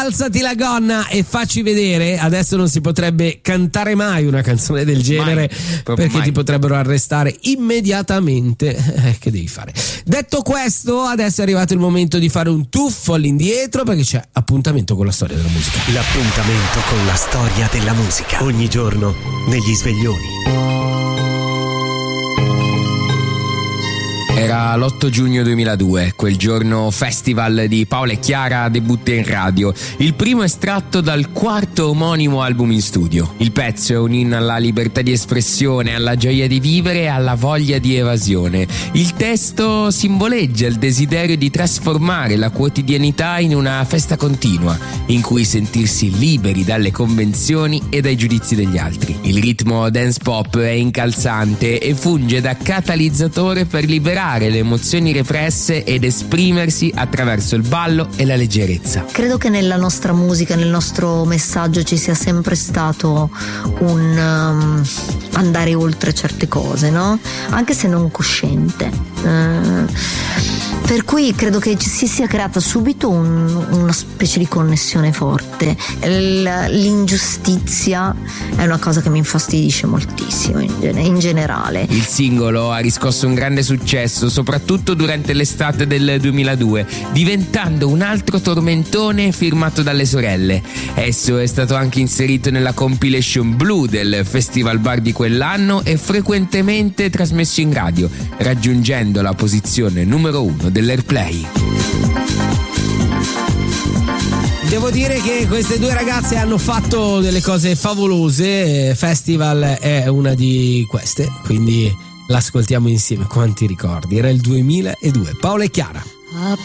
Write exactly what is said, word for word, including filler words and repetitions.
Alzati la gonna e facci vedere. Adesso non si potrebbe cantare mai una canzone del genere, mai, perché mai. Ti potrebbero arrestare immediatamente. Eh, che devi fare? Detto questo, adesso è arrivato il momento di fare un tuffo all'indietro, perché c'è appuntamento con la storia della musica. L'appuntamento con la storia della musica, ogni giorno negli sveglioni. Era l'otto giugno duemiladue, quel giorno festival di Paola e Chiara debutta in radio, il primo estratto dal quarto omonimo album in studio. Il pezzo è un inno alla libertà di espressione, alla gioia di vivere e alla voglia di evasione. Il testo simboleggia il desiderio di trasformare la quotidianità in una festa continua, in cui sentirsi liberi dalle convenzioni e dai giudizi degli altri. Il ritmo dance pop è incalzante e funge da catalizzatore per liberare le emozioni represse ed esprimersi attraverso il ballo e la leggerezza. Credo che nella nostra musica, nel nostro messaggio ci sia sempre stato un um, andare oltre certe cose, no? Anche se non cosciente. Uh, per cui credo che ci si sia creata subito un, una specie di connessione forte. L'ingiustizia è una cosa che mi infastidisce moltissimo in, in generale. Il singolo ha riscosso un grande successo, soprattutto durante l'estate del duemiladue, diventando un altro tormentone firmato dalle sorelle. Esso è stato anche inserito nella compilation blu del Festival Bar di quell'anno e frequentemente trasmesso in radio, raggiungendo la posizione numero uno dell'Airplay. Devo dire che queste due ragazze hanno fatto delle cose favolose. Festival è una di queste, quindi l'ascoltiamo insieme. Quanti ricordi? Era il duemiladue. Paola e Chiara.